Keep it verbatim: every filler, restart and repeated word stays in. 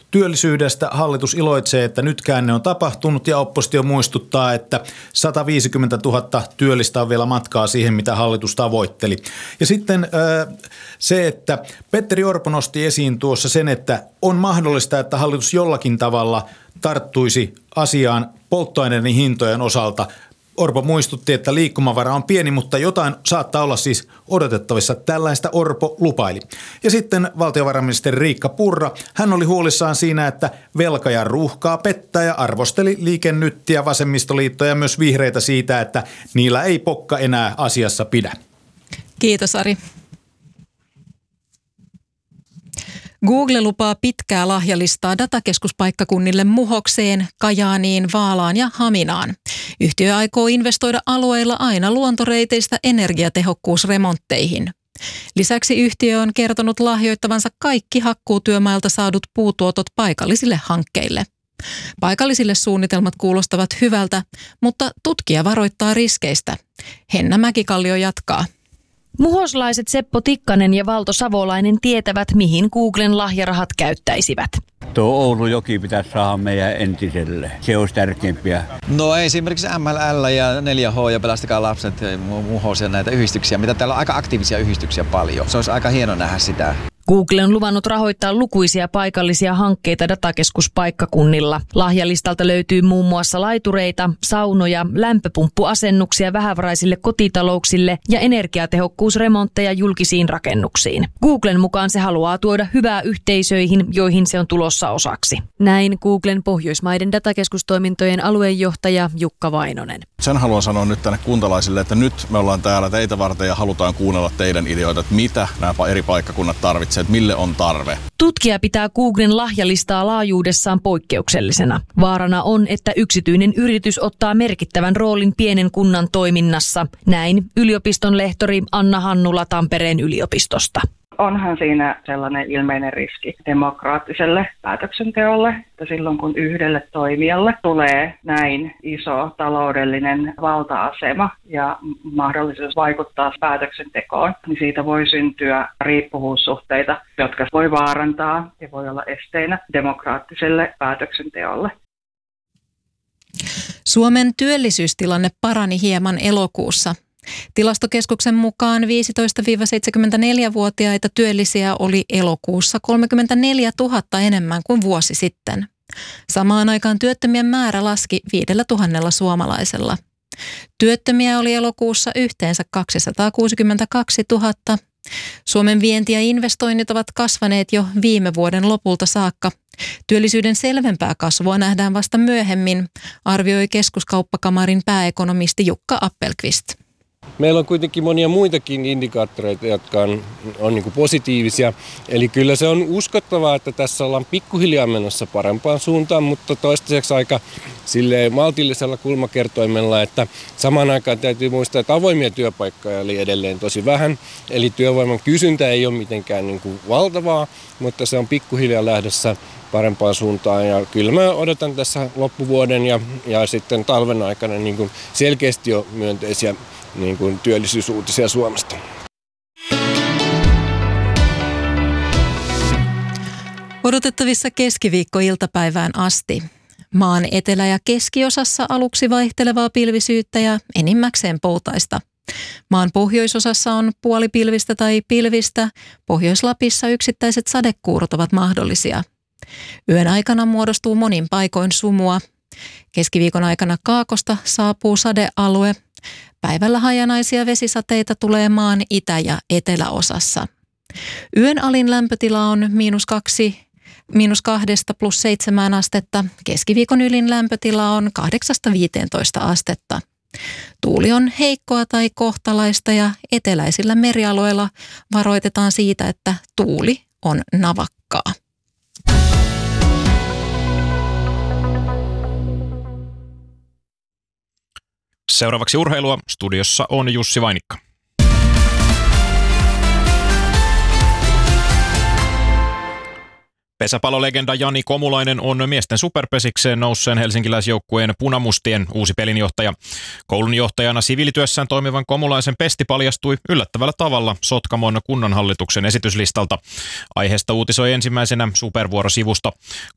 Työllisyydestä hallitus iloitsee, että nyt käänne on tapahtunut ja oppositio muistuttaa, että sataviisikymmentätuhatta työllistä on vielä matkaa siihen, mitä hallitus tavoitteli. Ja sitten se, että Petteri Orpo nosti esiin tuossa sen, että on mahdollista, että hallitus jollakin tavalla tarttuisi asiaan polttoaineiden hintojen osalta. Orpo muistutti, että liikkumavara on pieni, mutta jotain saattaa olla siis odotettavissa. Tällaista Orpo lupaili. Ja sitten valtiovarainministeri Riikka Purra, hän oli huolissaan siinä, että velka ja ruuhkaa pettää ja arvosteli Liike Nyttiä, vasemmistoliittoa ja myös vihreitä siitä, että niillä ei pokka enää asiassa pidä. Kiitos Ari. Google lupaa pitkää lahjalistaa datakeskuspaikkakunnille Muhokseen, Kajaaniin, Vaalaan ja Haminaan. Yhtiö aikoo investoida alueilla aina luontoreiteistä energiatehokkuusremontteihin. Lisäksi yhtiö on kertonut lahjoittavansa kaikki hakkuutyömailta saadut puutuotot paikallisille hankkeille. Paikallisille suunnitelmat kuulostavat hyvältä, mutta tutkija varoittaa riskeistä. Henna Mäkikallio jatkaa. Muhoslaiset Seppo Tikkanen ja Valto Savolainen tietävät, mihin Googlen lahjarahat käyttäisivät. Tuo Oulujoki pitäisi saada meidän entiselle. Se olisi tärkeimpiä. No esimerkiksi M L L ja neljä H ja Pelastakaa lapset, Muhos ja näitä yhdistyksiä, mitä täällä on aika aktiivisia yhdistyksiä paljon. Se olisi aika hieno nähdä sitä. Google on luvannut rahoittaa lukuisia paikallisia hankkeita datakeskuspaikkakunnilla. Lahjalistalta löytyy muun muassa laitureita, saunoja, lämpöpumppuasennuksia vähävaraisille kotitalouksille ja energiatehokkuusremontteja julkisiin rakennuksiin. Googlen mukaan se haluaa tuoda hyvää yhteisöihin, joihin se on tulossa osaksi. Näin Googlen Pohjoismaiden datakeskustoimintojen aluejohtaja Jukka Vainonen. Sen haluan sanoa nyt tänne kuntalaisille, että nyt me ollaan täällä teitä varten ja halutaan kuunnella teidän ideoita, että mitä nämä eri paikkakunnat tarvitsevat, että mille on tarve. Tutkija pitää Googlen lahjalistaa laajuudessaan poikkeuksellisena. Vaarana on, että yksityinen yritys ottaa merkittävän roolin pienen kunnan toiminnassa. Näin yliopiston lehtori Anna Hannula Tampereen yliopistosta. Onhan siinä sellainen ilmeinen riski demokraattiselle päätöksenteolle, että silloin kun yhdelle toimijalle tulee näin iso taloudellinen valta-asema ja mahdollisuus vaikuttaa päätöksentekoon, niin siitä voi syntyä riippuvuussuhteita, jotka voi vaarantaa ja voi olla esteinä demokraattiselle päätöksenteolle. Suomen työllisyystilanne parani hieman elokuussa. Tilastokeskuksen mukaan viisitoista–seitsemänkymmentäneljä-vuotiaita työllisiä oli elokuussa kolmekymmentäneljätuhatta enemmän kuin vuosi sitten. Samaan aikaan työttömien määrä laski viidellä tuhannella suomalaisella. Työttömiä oli elokuussa yhteensä kaksisataakuusikymmentäkaksituhatta. Suomen vienti ja investoinnit ovat kasvaneet jo viime vuoden lopulta saakka. Työllisyyden selvempää kasvua nähdään vasta myöhemmin, arvioi Keskuskauppakamarin pääekonomisti Jukka Appelqvist. Meillä on kuitenkin monia muitakin indikaattoreita, jotka on, on niin kuin positiivisia. Eli kyllä se on uskottavaa, että tässä ollaan pikkuhiljaa menossa parempaan suuntaan, mutta toistaiseksi aika silleen maltillisella kulmakertoimella, että samaan aikaan täytyy muistaa, että avoimia työpaikkoja oli edelleen tosi vähän. Eli työvoiman kysyntä ei ole mitenkään niin kuin valtavaa, mutta se on pikkuhiljaa lähdössä parempaan suuntaan. Ja kyllä mä odotan tässä loppuvuoden ja, ja sitten talven aikana niin kuin selkeästi jo myönteisiä niin kuin työllisyysuutisia Suomesta. Odotettavissa keskiviikko-iltapäivään asti. Maan etelä- ja keskiosassa aluksi vaihtelevaa pilvisyyttä ja enimmäkseen poutaista. Maan pohjoisosassa on puolipilvistä tai pilvistä. Pohjois-Lapissa yksittäiset sadekuurot ovat mahdollisia. Yön aikana muodostuu monin paikoin sumua. Keskiviikon aikana Kaakosta saapuu sadealue. Päivällä hajanaisia vesisateita tulee maan itä- ja eteläosassa. Yön alin lämpötila on miinus kaksi, miinus kahdesta plus seitsemään astetta. Keskiviikon ylin lämpötila on kahdeksasta viiteentoista astetta. Tuuli on heikkoa tai kohtalaista ja eteläisillä merialueilla varoitetaan siitä, että tuuli on navakkaa. Seuraavaksi urheilua. Studiossa on Jussi Vainikka. Pesäpallolegenda Jani Komulainen on miesten superpesikseen nousseen helsinkiläisjoukkueen punamustien uusi pelinjohtaja. Koulun johtajana siviilityössään toimivan Komulaisen pesti paljastui yllättävällä tavalla Sotkamon kunnanhallituksen esityslistalta. Aiheesta uutisoi ensimmäisenä Supervuoro-sivusto.